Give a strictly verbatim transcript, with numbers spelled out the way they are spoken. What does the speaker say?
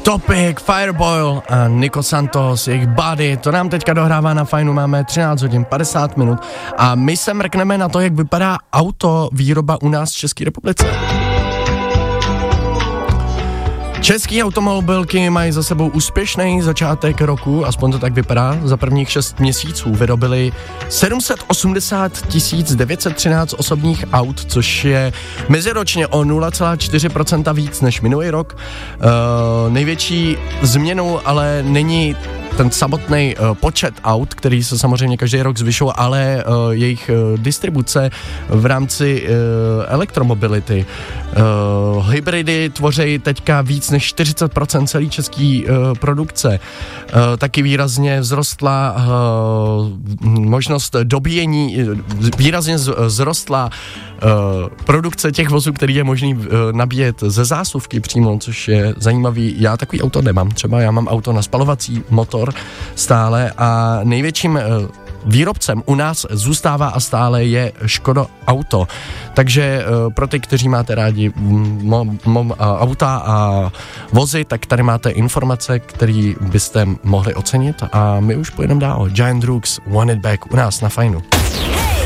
Topic, Fireboil a Nico Santos, jejich Body, to nám teďka dohrává na Fajnu, máme třináct hodin padesát minut a my se mrkneme na to, jak vypadá auto výroba u nás v České republice. Český automobilky mají za sebou úspěšný začátek roku, aspoň to tak vypadá. Za prvních šest měsíců vyrobili sedm set osmdesát tisíc devět set třináct osobních aut, což je meziročně o nula celá čtyři procenta víc než minulý rok. Uh, největší změnou ale není ten samotný uh, počet aut, který se samozřejmě každý rok zvyšuje, ale uh, jejich uh, distribuce v rámci uh, elektromobility. Uh, hybridy tvoří teďka víc než čtyřicet procent celé české uh, produkce. Uh, taky výrazně vzrostla uh, možnost dobíjení, výrazně z, vzrostla uh, produkce těch vozů, který je možný uh, nabíjet ze zásuvky přímo, což je zajímavý. Já takový auto nemám, třeba já mám auto na spalovací motor stále a největším uh, výrobcem u nás zůstává a stále je Škoda Auto. Takže uh, pro ty, kteří máte rádi mo, mo, uh, auta a vozy, tak tady máte informace, které byste mohli ocenit a my už pojedeme dál. Giant Rooks, Want It Back u nás na Fajnu.